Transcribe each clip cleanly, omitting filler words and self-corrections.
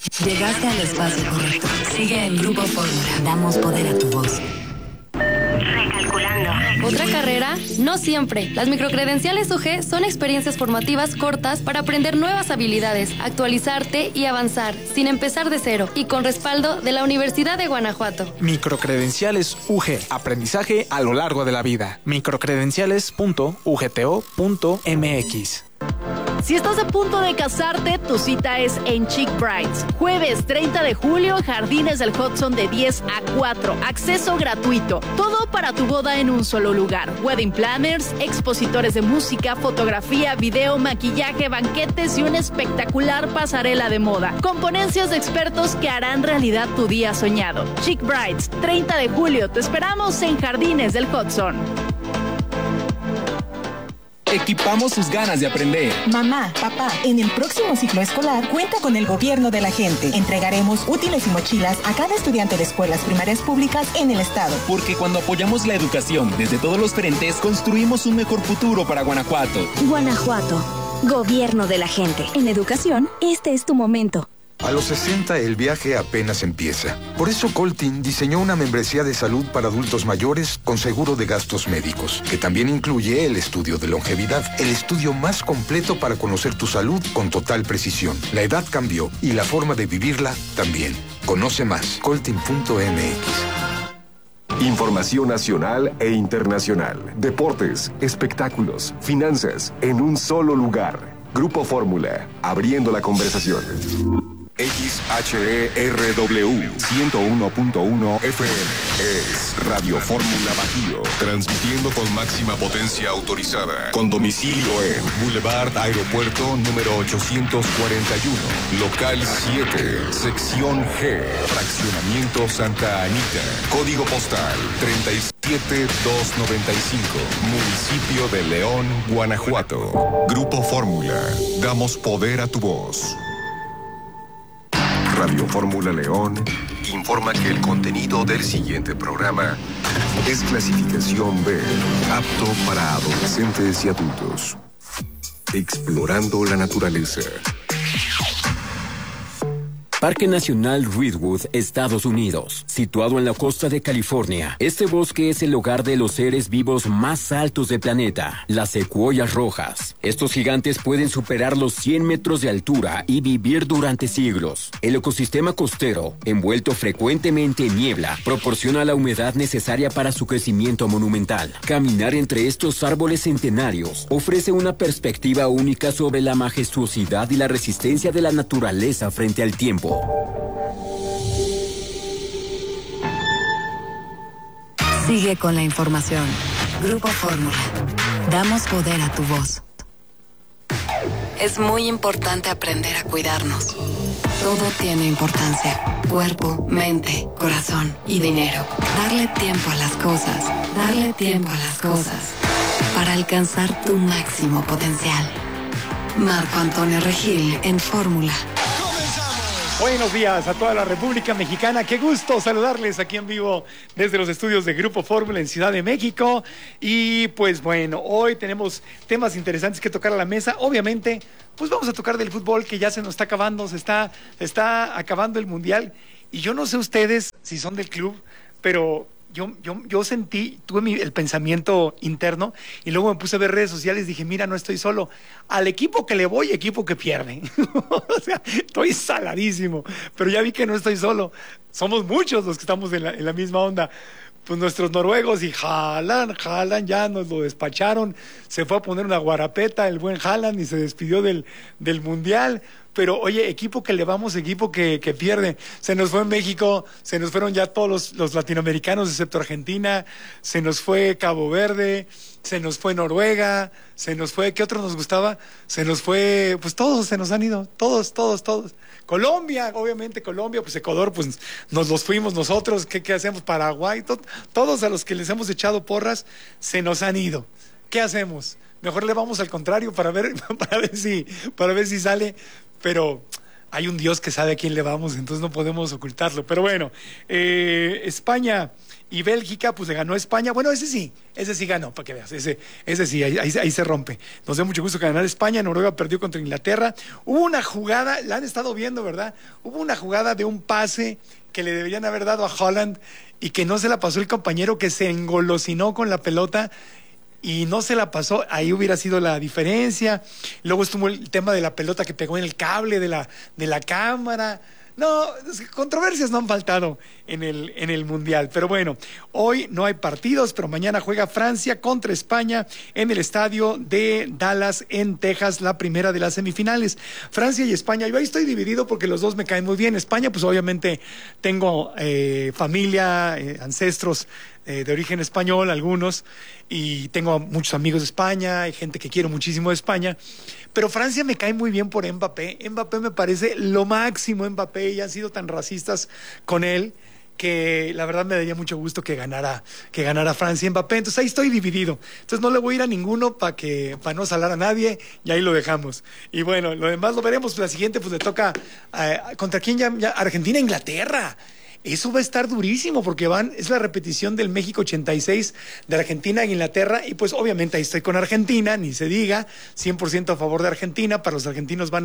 Llegaste al espacio correcto. Sigue en Grupo Fórmula. Damos poder a tu voz. Recalculando. ¿Otra carrera? No siempre. Las microcredenciales UG son experiencias formativas cortas para aprender nuevas habilidades, actualizarte y avanzar, sin empezar de cero, y con respaldo de la Universidad de Guanajuato. Microcredenciales UG. Aprendizaje a lo largo de la vida. microcredenciales.ugto.mx. Si estás a punto de casarte, tu cita es en Chic Brides. Jueves 30 de julio, Jardines del Hudson de 10 a 4. Acceso gratuito. Todo para tu boda en un solo lugar. Wedding planners, expositores de música, fotografía, video, maquillaje, banquetes y una espectacular pasarela de moda. Con ponencias de expertos que harán realidad tu día soñado. Chic Brides, 30 de julio. Te esperamos en Jardines del Hudson. Equipamos sus ganas de aprender. Mamá, papá, en el próximo ciclo escolar cuenta con el gobierno de la gente. Entregaremos útiles y mochilas a cada estudiante de escuelas primarias públicas en el estado. Porque cuando apoyamos la educación desde todos los frentes, construimos un mejor futuro para Guanajuato. Guanajuato, gobierno de la gente. En educación, este es tu momento. A los 60 el viaje apenas empieza. Por eso Coltin diseñó una membresía de salud para adultos mayores con seguro de gastos médicos, que también incluye el estudio de longevidad, el estudio más completo para conocer tu salud con total precisión. La edad cambió y la forma de vivirla también. Conoce más, coltin.mx. Información nacional e internacional. Deportes, espectáculos, finanzas, en un solo lugar. Grupo Fórmula, abriendo la conversación. XHERW 101.1 FM es Radio Fórmula Bajío, transmitiendo con máxima potencia autorizada, con domicilio en Boulevard Aeropuerto número 841, local 7, sección G, fraccionamiento Santa Anita, código postal 37295, municipio de León, Guanajuato. Grupo Fórmula, damos poder a tu voz. Radio Fórmula León informa que el contenido del siguiente programa es clasificación B, apto para adolescentes y adultos. Explorando la naturaleza. Parque Nacional Redwood, Estados Unidos, situado en la costa de California. Este bosque es el hogar de los seres vivos más altos del planeta, las secuoyas rojas. Estos gigantes pueden superar los 100 metros de altura y vivir durante siglos. El ecosistema costero, envuelto frecuentemente en niebla, proporciona la humedad necesaria para su crecimiento monumental. Caminar entre estos árboles centenarios ofrece una perspectiva única sobre la majestuosidad y la resistencia de la naturaleza frente al tiempo. Sigue con la información. Grupo Fórmula. Damos poder a tu voz. Es muy importante aprender a cuidarnos. Todo tiene importancia. Cuerpo, mente, corazón y dinero. Darle tiempo a las cosas. Darle tiempo a las cosas. Para alcanzar tu máximo potencial. Marco Antonio Regil en Fórmula. Buenos días a toda la República Mexicana. Qué gusto saludarles aquí en vivo desde los estudios de Grupo Fórmula en Ciudad de México. Y pues bueno, hoy tenemos temas interesantes que tocar a la mesa. Obviamente, pues vamos a tocar del fútbol que ya se nos está acabando, se está acabando el Mundial. Y yo no sé ustedes si son del club, pero yo sentí, tuve el pensamiento interno y luego me puse a ver redes sociales y dije, mira, no estoy solo. Al equipo que le voy, equipo que pierde. O sea, estoy saladísimo, pero ya vi que no estoy solo. Somos muchos los que estamos en la misma onda. Pues nuestros noruegos y Haaland ya nos lo despacharon. Se fue a poner una guarapeta el buen Haaland y se despidió del Mundial. Pero oye, equipo que le vamos, equipo que pierde. Se nos fue México, se nos fueron ya todos los latinoamericanos excepto Argentina, se nos fue Cabo Verde, se nos fue Noruega, se nos fue, ¿qué otro nos gustaba? Se nos fue, pues todos se nos han ido, todos. Colombia, obviamente Colombia, pues Ecuador, pues nos los fuimos nosotros, ¿qué hacemos? Paraguay, todos a los que les hemos echado porras se nos han ido. ¿Qué hacemos? Mejor le vamos al contrario para ver si sale. Pero hay un Dios que sabe a quién le vamos, entonces no podemos ocultarlo. Pero bueno, España y Bélgica, pues le ganó a España. Bueno, ese sí ganó, para que veas. Ese sí, ahí se rompe. Nos dio mucho gusto ganar España. Noruega perdió contra Inglaterra. Hubo una jugada, la han estado viendo, ¿verdad? Hubo una jugada de un pase que le deberían haber dado a Haaland y que no se la pasó el compañero, que se engolosinó con la pelota y no se la pasó. Ahí hubiera sido la diferencia. Luego estuvo el tema de la pelota que pegó en el cable de la cámara. No, controversias no han faltado en el Mundial. Pero bueno, hoy no hay partidos, pero mañana juega Francia contra España en el estadio de Dallas, en Texas, la primera de las semifinales. Francia y España, yo ahí estoy dividido porque los dos me caen muy bien. España, pues obviamente tengo familia, ancestros de origen español, algunos, y tengo muchos amigos de España, hay gente que quiero muchísimo de España, pero Francia me cae muy bien por Mbappé. Mbappé me parece lo máximo, Mbappé, y han sido tan racistas con él que la verdad me daría mucho gusto que ganara Francia y Mbappé. Entonces ahí estoy dividido. Entonces no le voy a ir a ninguno para no salar a nadie, y ahí lo dejamos. Y bueno, lo demás lo veremos. La siguiente pues le toca ¿contra quién ya? Argentina e Inglaterra. Eso va a estar durísimo porque es la repetición del México 86 de Argentina e Inglaterra, y pues obviamente ahí estoy con Argentina, ni se diga, 100% a favor de Argentina. Para los argentinos van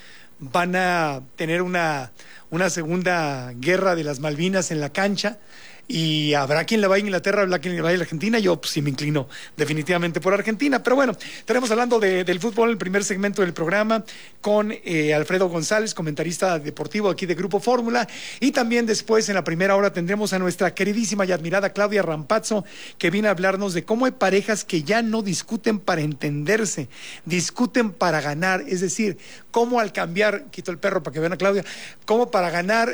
a tener una segunda guerra de las Malvinas en la cancha, y habrá quien le vaya a Inglaterra, habrá quien le vaya a Argentina. Yo pues sí me inclino definitivamente por Argentina. Pero bueno, estaremos hablando del fútbol en el primer segmento del programa con Alfredo González, comentarista deportivo aquí de Grupo Fórmula, y también después en la primera hora tendremos a nuestra queridísima y admirada Claudia Rampazzo, que viene a hablarnos de cómo hay parejas que ya no discuten para entenderse, discuten para ganar. Es decir, cómo al cambiar, quito el perro para que vean a Claudia, cómo para ganar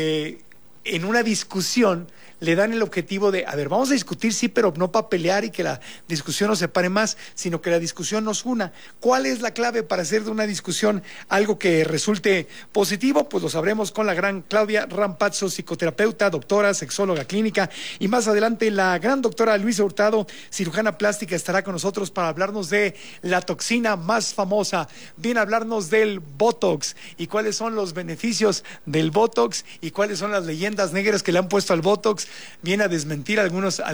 en una discusión le dan el objetivo de, a ver, vamos a discutir, sí, pero no para pelear y que la discusión nos separe más, sino que la discusión nos una. ¿Cuál es la clave para hacer de una discusión algo que resulte positivo? Pues lo sabremos con la gran Claudia Rampazzo, psicoterapeuta, doctora, sexóloga clínica, y más adelante la gran doctora Luisa Hurtado, cirujana plástica, estará con nosotros para hablarnos de la toxina más famosa. Viene a hablarnos del Botox y cuáles son los beneficios del Botox y cuáles son las leyendas negras que le han puesto al Botox. Viene a desmentir algunas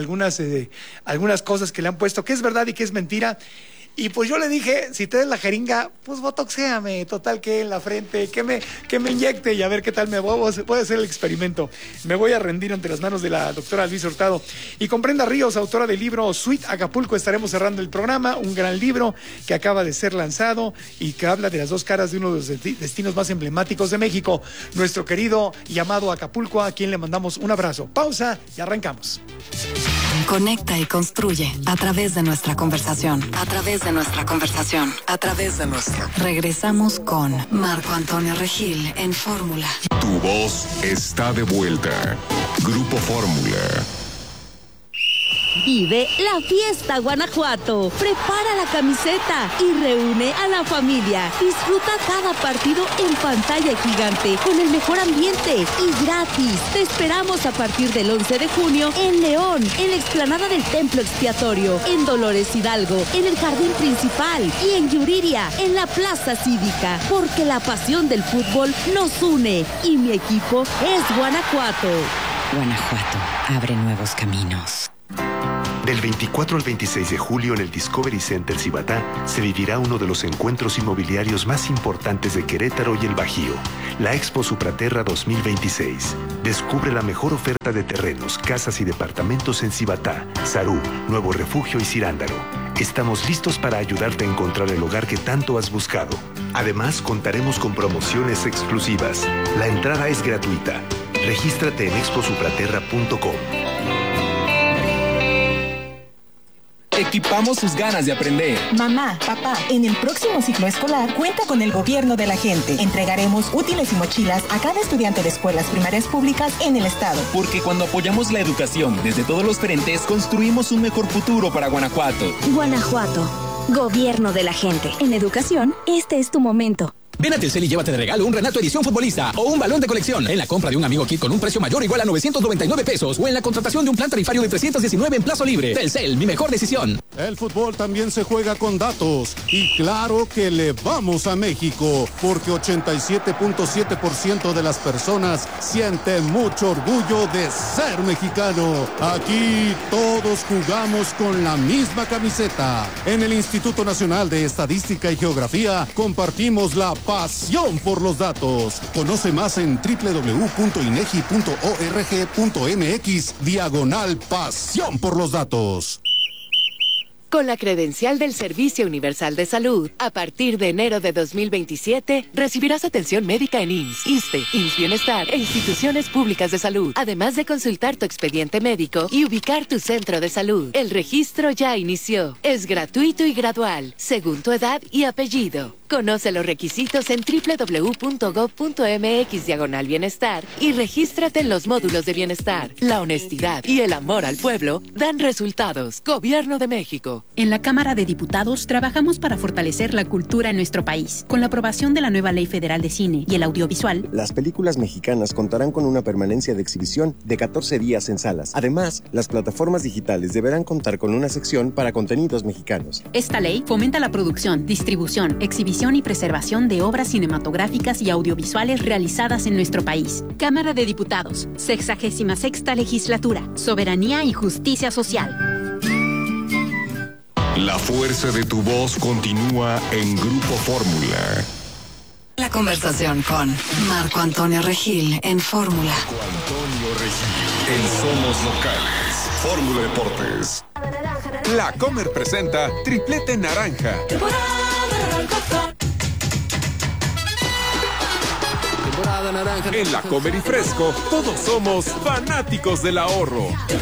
cosas que le han puesto, que es verdad y que es mentira. Y pues yo le dije, si te des la jeringa, pues botoxéame, total que en la frente, que me inyecte y a ver qué tal me voy a hacer el experimento. Me voy a rendir ante las manos de la doctora Luisa Hurtado. Y con Brenda Ríos, autora del libro Sweet Acapulco, estaremos cerrando el programa, un gran libro que acaba de ser lanzado y que habla de las dos caras de uno de los destinos más emblemáticos de México, nuestro querido y amado Acapulco, a quien le mandamos un abrazo. Pausa y arrancamos. Conecta y construye a través de nuestra conversación. Regresamos con Marco Antonio Regil en Fórmula. Tu voz está de vuelta. Grupo Fórmula. Vive la fiesta Guanajuato. Prepara la camiseta y reúne a la familia. Disfruta cada partido en pantalla gigante con el mejor ambiente y gratis. Te esperamos a partir del 11 de junio en León, en la explanada del Templo Expiatorio, en Dolores Hidalgo, en el Jardín Principal y en Yuriria, en la Plaza Cívica. Porque la pasión del fútbol nos une y mi equipo es Guanajuato. Guanajuato abre nuevos caminos. Del 24 al 26 de julio en el Discovery Center Cibatá se vivirá uno de los encuentros inmobiliarios más importantes de Querétaro y el Bajío, la Expo Supraterra 2026. Descubre la mejor oferta de terrenos, casas y departamentos en Cibatá, Sarú, Nuevo Refugio y Cirándaro. Estamos listos para ayudarte a encontrar el hogar que tanto has buscado. Además, contaremos con promociones exclusivas. La entrada es gratuita. Regístrate en exposupraterra.com. Equipamos sus ganas de aprender. Mamá, papá, en el próximo ciclo escolar cuenta con el gobierno de la gente. Entregaremos útiles y mochilas a cada estudiante de escuelas primarias públicas en el estado. Porque cuando apoyamos la educación desde todos los frentes, construimos un mejor futuro para Guanajuato. Guanajuato, gobierno de la gente. En educación, este es tu momento. Ven a Telcel y llévate de regalo un Renato Edición Futbolista o un balón de colección en la compra de un Amigo Kit con un precio mayor o igual a 999 pesos o en la contratación de un plan tarifario de 319 en plazo libre. Telcel, mi mejor decisión. El fútbol también se juega con datos y claro que le vamos a México porque 87.7% de las personas sienten mucho orgullo de ser mexicano. Aquí todos jugamos con la misma camiseta. En el Instituto Nacional de Estadística y Geografía compartimos la pasión por los datos. Conoce más en www.inegi.org.mx/pasión por los datos. Con la credencial del Servicio Universal de Salud, a partir de enero de 2027, recibirás atención médica en IMSS, ISSSTE, IMSS Bienestar e instituciones públicas de salud, además de consultar tu expediente médico y ubicar tu centro de salud. El registro ya inició. Es gratuito y gradual, según tu edad y apellido. Conoce los requisitos en www.gov.mx/bienestar y regístrate en los módulos de bienestar. La honestidad y el amor al pueblo dan resultados. Gobierno de México. En la Cámara de Diputados trabajamos para fortalecer la cultura en nuestro país. Con la aprobación de la nueva Ley Federal de Cine y el Audiovisual, las películas mexicanas contarán con una permanencia de exhibición de 14 días en salas. Además, las plataformas digitales deberán contar con una sección para contenidos mexicanos. Esta ley fomenta la producción, distribución, exhibición y preservación de obras cinematográficas y audiovisuales realizadas en nuestro país. Cámara de Diputados, 66ª Legislatura, Soberanía y Justicia Social. La fuerza de tu voz continúa en Grupo Fórmula. La conversación con Marco Antonio Regil en Fórmula. Marco Antonio Regil en Somos Locales. Fórmula Deportes. La Comer presenta Triplete Naranja. En La Comer y Fresco, todos somos fanáticos del ahorro.